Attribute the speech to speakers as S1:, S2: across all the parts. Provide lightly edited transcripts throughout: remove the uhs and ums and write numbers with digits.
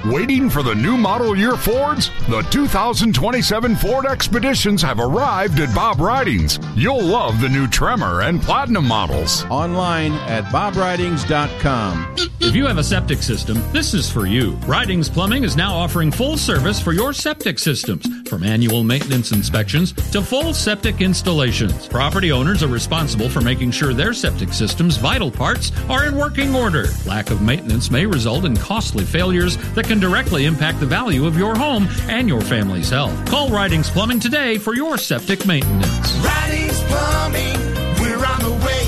S1: Waiting for the new model year Fords? The 2027 Ford Expeditions have arrived at Bob Ridings. You'll love the new Tremor and Platinum models.
S2: Online at bobridings.com.
S3: If you have a septic system, this is for you. Ridings Plumbing is now offering full service for your septic systems, from annual maintenance inspections to full septic installations. Property owners are responsible for making sure their septic system's vital parts are in working order. Lack of maintenance may result in costly failures that can directly impact the value of your home and your family's health. Call Ridings Plumbing today for your septic maintenance.
S4: Ridings Plumbing, we're on the way.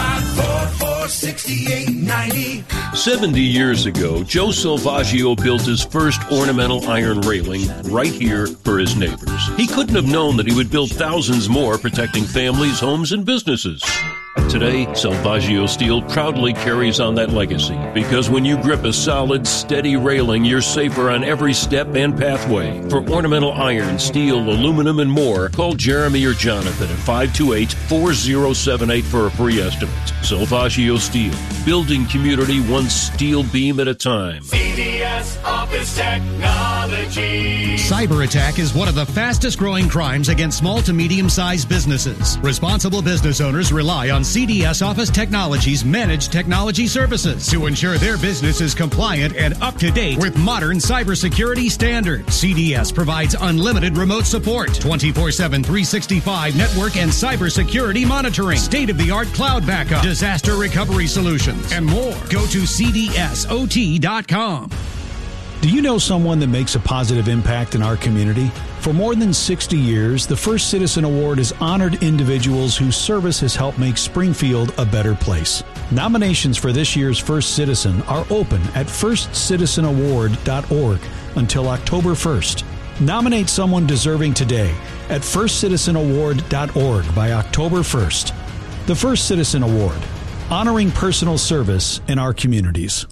S4: 544-6890.
S5: 70 years ago, Joe Salvaggio built his first ornamental iron railing right here for his neighbors. He couldn't have known that he would build thousands more, protecting families, homes, and businesses. Today, Salvaggio Steel proudly carries on that legacy, because when you grip a solid, steady railing, you're safer on every step and pathway. For ornamental iron, steel, aluminum, and more, call Jeremy or Jonathan at 528-4078 for a free estimate. Salvaggio Steel, building community one steel beam at a time.
S4: CDS Office Technology.
S6: Cyber attack is one of the fastest growing crimes against small to medium-sized businesses. Responsible business owners rely on CDS Office Technology's managed technology services to ensure their business is compliant and up to date with modern cybersecurity standards. CDS provides unlimited remote support, 24/7, 365 network and cybersecurity monitoring, state-of-the-art cloud backup, disaster recovery solutions, and more. Go to cdsot.com.
S7: Do you know someone that makes a positive impact in our community? For more than 60 years, the First Citizen Award has honored individuals whose service has helped make Springfield a better place. Nominations for this year's First Citizen are open at firstcitizenaward.org until October 1st. Nominate someone deserving today at firstcitizenaward.org by October 1st. The First Citizen Award, honoring personal service in our communities.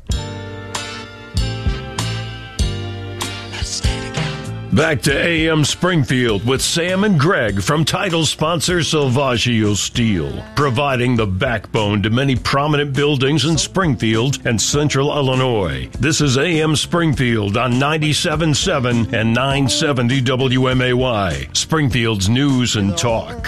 S5: Back to AM Springfield with Sam and Greg from title sponsor Salvaggio Steel, providing the backbone to many prominent buildings in Springfield and Central Illinois. This is AM Springfield on 97.7 and 970 WMAY, Springfield's news and talk.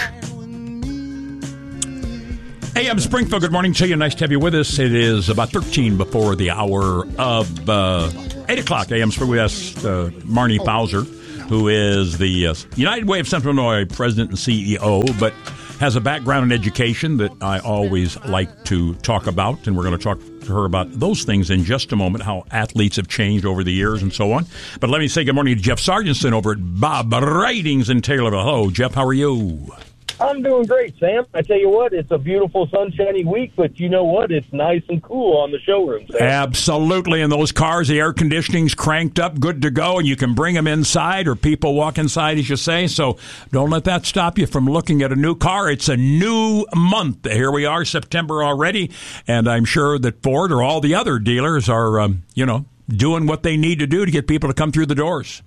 S8: AM Springfield, good morning to you. Nice to have you with us. It is about 13 before the hour of 8 o'clock. AM Springfield. We asked Marnie Fowler, who is the United Way of Central Illinois president and CEO, but has a background in education that I always like to talk about, and we're going to talk to her about those things in just a moment, how athletes have changed over the years and so on. But let me say good morning to Jeff Sargentson over at Bob Ridings in Taylorville. Hello, Jeff. How are you?
S9: I'm doing great, Sam. I tell you what, it's a beautiful, sunshiny week, but you know what? It's nice and cool on the showroom, Sam.
S8: Absolutely. And those cars, the air conditioning's cranked up, good to go, and you can bring them inside, or people walk inside, as you say. So don't let that stop you from looking at a new car. It's a new month. Here we are, September already, and I'm sure that Ford or all the other dealers are, doing what they need to do to get people to come through the doors.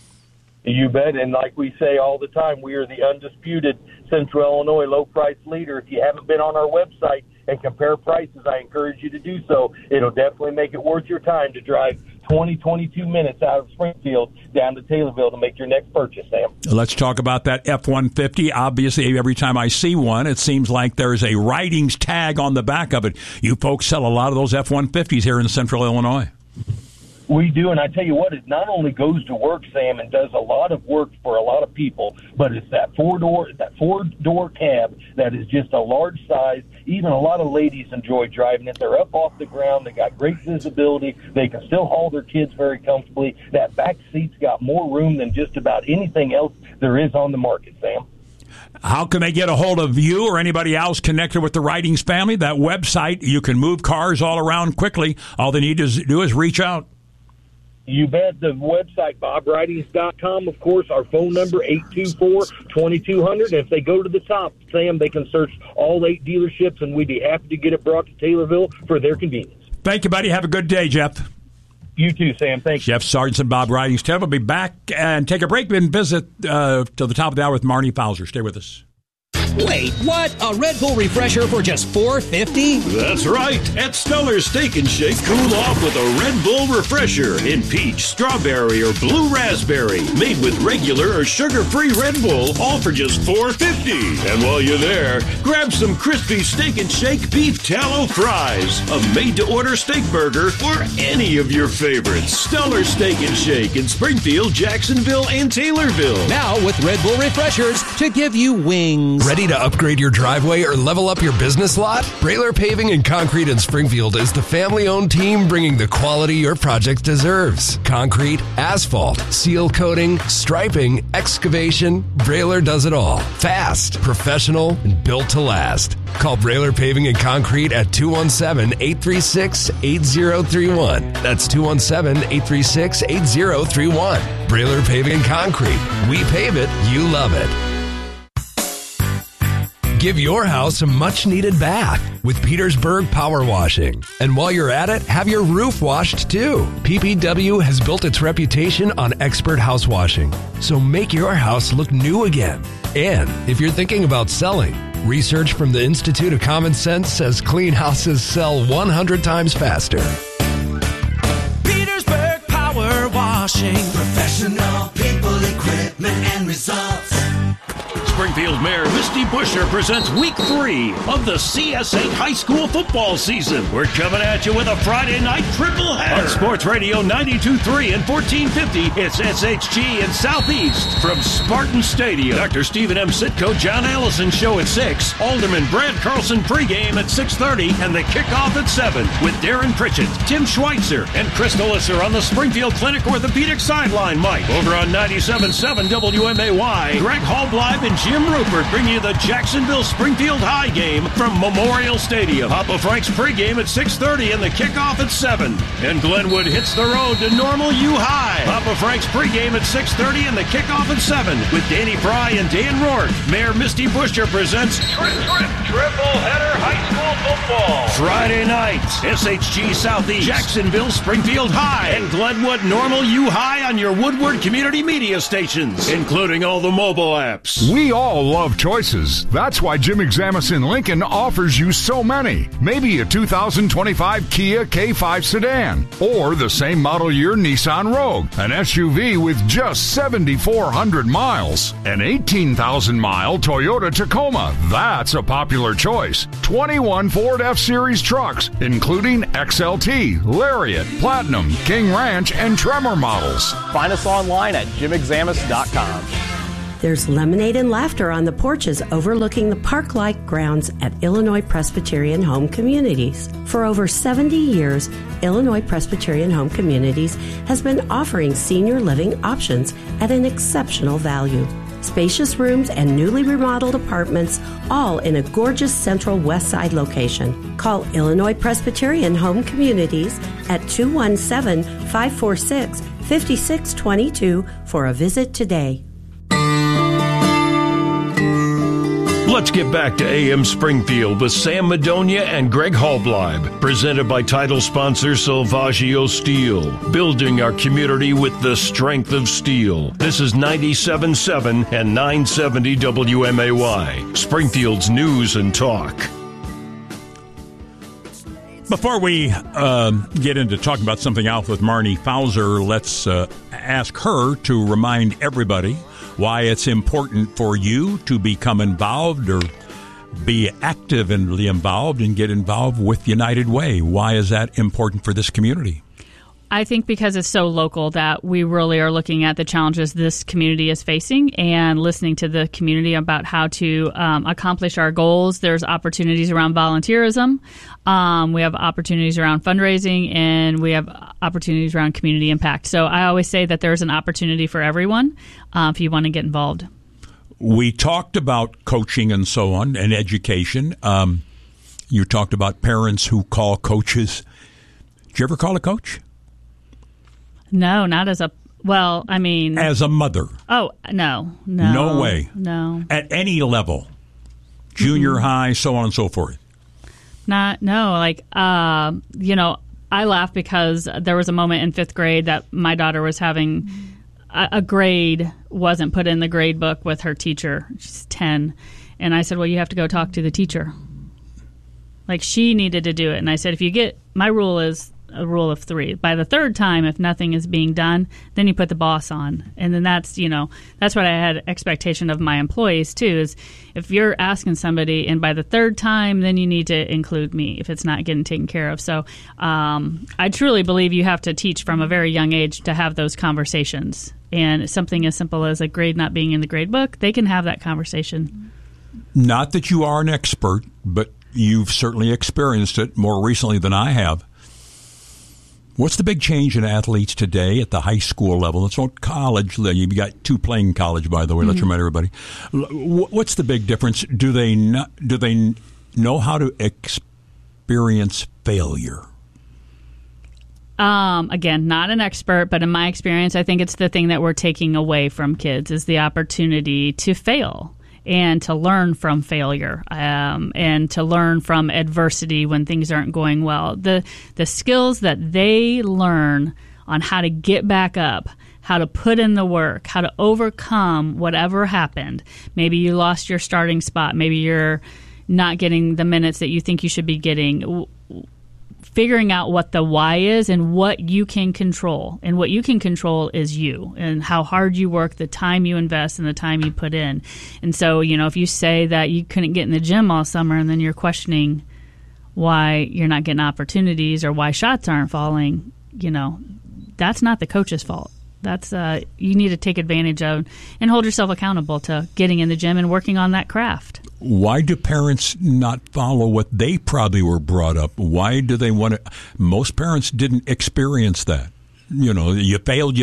S9: You bet. And like we say all the time, we are the undisputed Central Illinois low-price leader. If you haven't been on our website and compare prices, I encourage you to do so. It'll definitely make it worth your time to drive 22 minutes out of Springfield down to Taylorville to make your next purchase, Sam.
S8: Let's talk about that F-150. Obviously, every time I see one, it seems like there's a Ridings tag on the back of it. You folks sell a lot of those F-150s here in Central Illinois.
S9: We do, and I tell you what, it not only goes to work, Sam, and does a lot of work for a lot of people, but it's that four-door cab that is just a large size. Even a lot of ladies enjoy driving it. They're up off the ground. They got great visibility. They can still haul their kids very comfortably. That back seat's got more room than just about anything else there is on the market, Sam.
S8: How can they get a hold of you or anybody else connected with the Ridings family? That website, you can move cars all around quickly. All they need to do is reach out.
S9: You bet. The website, bobridings.com, of course. Our phone number, 824-2200. And if they go to the top, Sam, they can search all 8 dealerships, and we'd be happy to get it brought to Taylorville for their convenience.
S8: Thank you, buddy. Have a good day, Jeff.
S9: You too, Sam. Thanks.
S8: Jeff Sargentson and Bob Ridings. Taylor will be back and take a break and visit till the top of the hour with Marnie Fowler. Stay with us.
S10: Wait, what? A Red Bull refresher for just $4.50?
S5: That's right. At Stellar Steak and Shake, cool off with a Red Bull refresher in peach, strawberry, or blue raspberry. Made with regular or sugar-free Red Bull, all for just $4.50. And while you're there, grab some crispy Steak and Shake beef tallow fries, a made-to-order steak burger, or any of your favorites. Stellar Steak and Shake in Springfield, Jacksonville, and Taylorville.
S10: Now with Red Bull refreshers to give you wings.
S11: Ready to upgrade your driveway or level up your business lot? Brailer Paving and Concrete in Springfield is the family-owned team bringing the quality your project deserves. Concrete, asphalt, seal coating, striping, excavation, Brailer does it all. Fast, professional, and built to last. Call Brailer Paving and Concrete at 217-836-8031. That's 217-836-8031. Brailer Paving and Concrete. We pave it, you love it. Give your house a much-needed bath with Petersburg Power Washing. And while you're at it, have your roof washed too. PPW has built its reputation on expert house washing, so make your house look new again. And if you're thinking about selling, research from the Institute of Common Sense says clean houses sell 100 times faster.
S4: Petersburg Power Washing. Professional people, equipment, and results.
S5: Springfield Mayor Misty Buscher presents Week 3 of the CS8 High School football season. We're coming at you with a Friday night triple header. On Sports Radio 92.3 and 1450, it's SHG in Southeast from Spartan Stadium. Dr. Stephen M. Sitko, John Allison show at 6. Alderman Brad Carlson pregame at 6:30 and the kickoff at 7 with Darren Pritchett, Tim Schweitzer, and Crystal Isser on the Springfield Clinic Orthopedic Sideline Mic. Over on 97.7 WMAY, Greg Hallbleib and Jim Rupert bring you the Jacksonville Springfield High game from Memorial Stadium. Papa Frank's pregame at 6:30 and the kickoff at 7. And Glenwood hits the road to Normal U High. Papa Frank's pregame at 6:30 and the kickoff at 7 with Danny Fry and Dan Rourke. Mayor Misty Buscher presents Triple Header High School Football. Friday night, SHG Southeast, Jacksonville Springfield High, and Glenwood Normal U High on your Woodward community media stations, including all the mobile apps.
S1: We all love choices. That's why Jim Examison Lincoln offers you so many. Maybe a 2025 Kia K5 sedan, or the same model year Nissan Rogue, an SUV with just 7,400 miles. An 18,000-mile Toyota Tacoma. That's a popular choice. 21 Ford F-Series trucks, including XLT, Lariat, Platinum, King Ranch, and Tremor models.
S12: Find us online at jimexamus.com.
S13: There's lemonade and laughter on the porches overlooking the park-like grounds at Illinois Presbyterian Home Communities. For over 70 years, Illinois Presbyterian Home Communities has been offering senior living options at an exceptional value. Spacious rooms and newly remodeled apartments, all in a gorgeous central west side location. Call Illinois Presbyterian Home Communities at 217-546-5622 for a visit today.
S5: Let's get back to AM Springfield with Sam Madonia and Greg Hallbleib. Presented by title sponsor Salvaggio Steel. Building our community with the strength of steel. This is 97.7 and 970 WMAY. Springfield's News and Talk.
S8: Before we get into talking about something else with Marnie Fauser, let's ask her to remind everybody why it's important for you to become involved or be actively involved and get involved with United Way. Why is that important for this community?
S14: I think because it's so local that we really are looking at the challenges this community is facing and listening to the community about how to accomplish our goals. There's opportunities around volunteerism. We have opportunities around fundraising, and we have opportunities around community impact. So I always say that there's an opportunity for everyone if you want to get involved.
S8: We talked about coaching and so on and education. You talked about parents who call coaches. Did you ever call a coach?
S14: No, not as a, well, I mean.
S8: As a mother.
S14: Oh, no.
S8: No way.
S14: No.
S8: At any level. Junior high, so on and so forth.
S14: I laugh because there was a moment in 5th grade that my daughter was having a grade wasn't put in the grade book with her teacher. She's 10. And I said, well, you have to go talk to the teacher. Like, she needed to do it. And I said, my rule is a rule of 3. By the third time, if nothing is being done, then you put the boss on. And then that's what I had expectation of my employees too, is if you're asking somebody and by the third time, then you need to include me if it's not getting taken care of. So I truly believe you have to teach from a very young age to have those conversations. And something as simple as a grade not being in the grade book, they can have that conversation.
S8: Not that you are an expert, but you've certainly experienced it more recently than I have. What's the big change in athletes today at the high school level? It's not college. You've got 2 playing college, by the way. Let's remind everybody. What's the big difference? Do they know how to experience failure?
S14: Again, not an expert, but in my experience, I think it's the thing that we're taking away from kids is the opportunity to fail. And to learn from failure, and to learn from adversity when things aren't going well. The skills that they learn on how to get back up, how to put in the work, how to overcome whatever happened. Maybe you lost your starting spot. Maybe you're not getting the minutes that you think you should be getting. Figuring out what the why is and what you can control. And what you can control is you and how hard you work, the time you invest, and the time you put in. And so, if you say that you couldn't get in the gym all summer and then you're questioning why you're not getting opportunities or why shots aren't falling, that's not the coach's fault. That's you need to take advantage of and hold yourself accountable to getting in the gym and working on that craft.
S8: Why do parents not follow what they probably were brought up? Why do they want to? Most parents didn't experience that. You failed.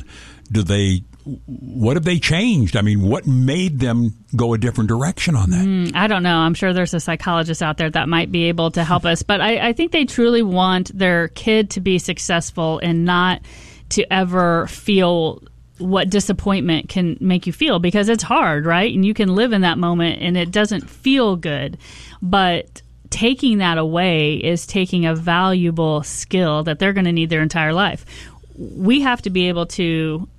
S8: What have they changed? I mean, what made them go a different direction on that?
S14: I don't know. I'm sure there's a psychologist out there that might be able to help us. But I think they truly want their kid to be successful and not to ever feel what disappointment can make you feel, because it's hard, right? And you can live in that moment and it doesn't feel good. But taking that away is taking a valuable skill that they're going to need their entire life. We have to be able to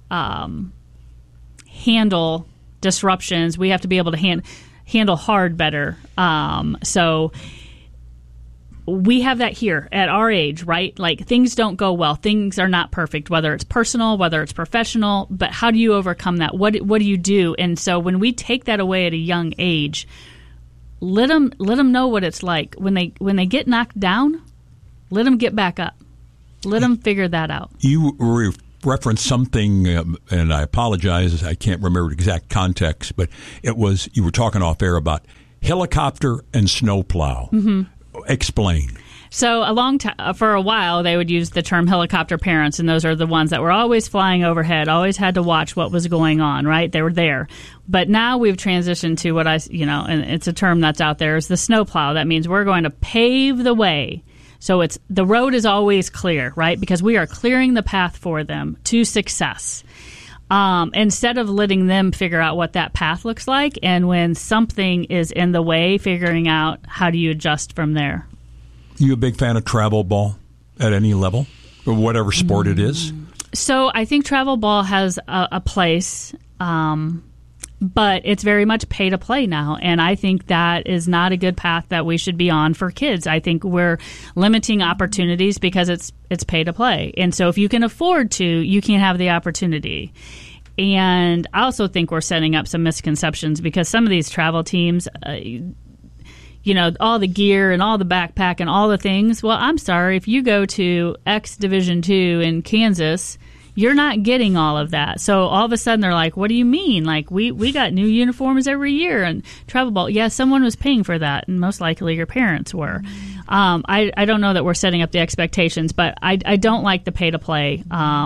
S14: handle disruptions. We have to be able to handle hard better. So we have that here at our age, right? Like, things don't go well. Things are not perfect, whether it's personal, whether it's professional. But how do you overcome that? What do you do? And so when we take that away at a young age, let them know what it's like. When they get knocked down, let them get back up. Let them figure that out.
S8: You referenced something, and I apologize, I can't remember the exact context, but it was, you were talking off air about helicopter and snowplow. Mm-hmm. Explain.
S14: So for a while, they would use the term helicopter parents, and those are the ones that were always flying overhead, always had to watch what was going on, right? They were there. But now we've transitioned to what and it's a term that's out there, is the snowplow. That means we're going to pave the way. So the road is always clear, right? Because we are clearing the path for them to success. Instead of letting them figure out what that path looks like, and when something is in the way, figuring out how do you adjust from there.
S8: You a big fan of travel ball at any level, or whatever sport it is?
S14: So I think travel ball has a place, but it's very much pay to play now, and I think that is not a good path that we should be on for kids. I think we're limiting opportunities because it's pay to play, and so if you can afford to, you can have the opportunity. And I also think we're setting up some misconceptions, because some of these travel teams, all the gear and all the backpack and all the things. Well, I'm sorry, if you go to X Division II in Kansas, you're not getting all of that. So all of a sudden they're like, what do you mean? Like, we got new uniforms every year and travel ball. Yeah, someone was paying for that, and most likely your parents were. I don't know that we're setting up the expectations, but I don't like the pay to play,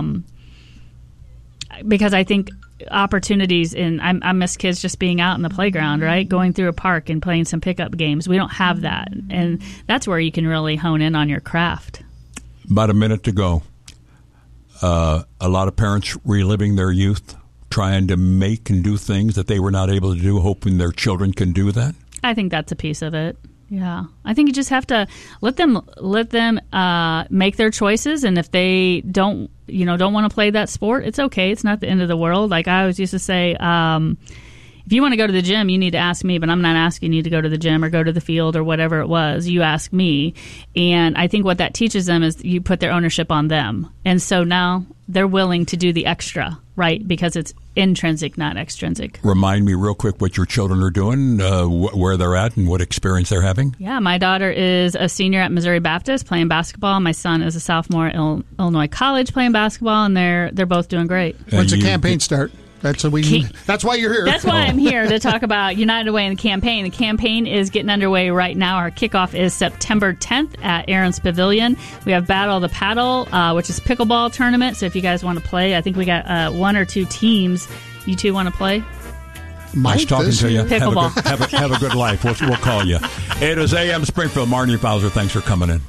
S14: because I think opportunities, and I miss kids just being out in the playground, right? Going through a park and playing some pickup games. We don't have that. And that's where you can really hone in on your craft.
S8: About a minute to go. A lot of parents reliving their youth, trying to make and do things that they were not able to do, hoping their children can do that.
S14: I think that's a piece of it. Yeah, I think you just have to let them make their choices, and if they don't want to play that sport, it's okay. It's not the end of the world. Like I always used to say, if you want to go to the gym, you need to ask me, but I'm not asking you to go to the gym or go to the field or whatever it was. You ask me. And I think what that teaches them is you put their ownership on them. And so now they're willing to do the extra, right? Because it's intrinsic, not extrinsic.
S8: Remind me real quick what your children are doing, where they're at, and what experience they're having.
S14: Yeah, my daughter is a senior at Missouri Baptist playing basketball. My son is a sophomore at Illinois College playing basketball, and they're both doing great.
S15: When's the campaign start? That's why you're here.
S14: That's why I'm here to talk about United Way and the campaign. The campaign is getting underway right now. Our kickoff is September 10th at Aaron's Pavilion. We have Battle of the Paddle, which is pickleball tournament. So if you guys want to play, I think we got 1 or 2 teams. You two want to play?
S8: Nice talking to you.
S14: Pickleball.
S8: Have a good life. We'll call you. It is AM Springfield. Marnie Fowler, thanks for coming in.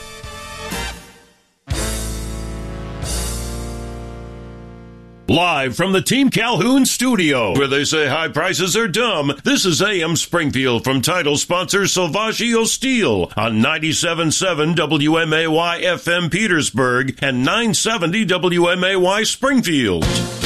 S5: Live from the Team Calhoun studio, where they say high prices are dumb, this is AM Springfield from title sponsor Salvaggio Steel on 97.7 WMAY FM Petersburg and 970 WMAY Springfield.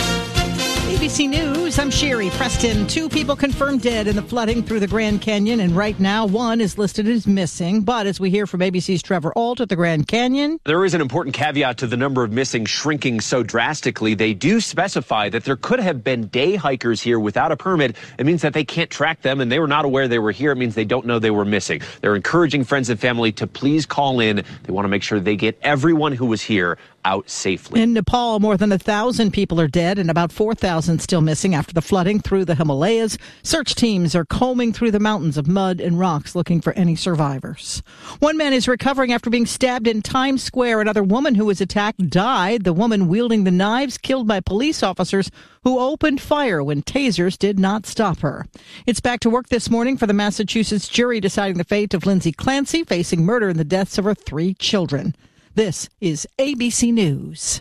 S16: ABC News, I'm Sherry Preston. 2 people confirmed dead in the flooding through the Grand Canyon, and right now 1 is listed as missing. But as we hear from ABC's Trevor Ault at the Grand Canyon,
S17: there is an important caveat to the number of missing shrinking so drastically. They do specify that there could have been day hikers here without a permit. It means that they can't track them, and they were not aware they were here. It means they don't know they were missing. They're encouraging friends and family to please call in. They want to make sure they get everyone who was here out safely.
S16: In Nepal, more than 1,000 people are dead and about 4,000 still missing after the flooding through the Himalayas. Search teams are combing through the mountains of mud and rocks looking for any survivors. 1 man is recovering after being stabbed in Times Square. Another woman who was attacked died. The woman wielding the knives killed by police officers who opened fire when tasers did not stop her. It's back to work this morning for the Massachusetts jury deciding the fate of Lindsay Clancy, facing murder in the deaths of her 3 children. This is ABC News.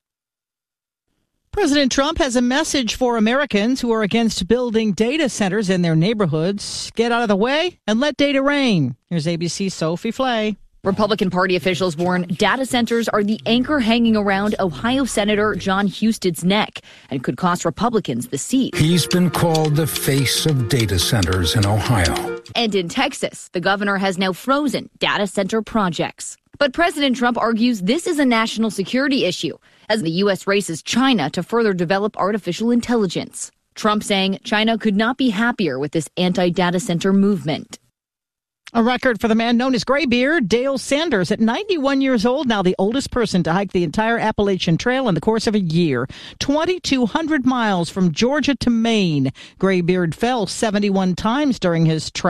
S16: President Trump has a message for Americans who are against building data centers in their neighborhoods. Get out of the way and let data reign. Here's ABC's Sophie Flay.
S18: Republican Party officials warn data centers are the anchor hanging around Ohio Senator John Huston's neck and could cost Republicans the seat.
S19: He's been called the face of data centers in Ohio.
S18: And in Texas, the governor has now frozen data center projects. But President Trump argues this is a national security issue as the U.S. races China to further develop artificial intelligence. Trump saying China could not be happier with this anti-data center movement.
S16: A record for the man known as Graybeard, Dale Sanders, at 91 years old, now the oldest person to hike the entire Appalachian Trail in the course of a year. 2,200 miles from Georgia to Maine. Graybeard fell 71 times during his trek.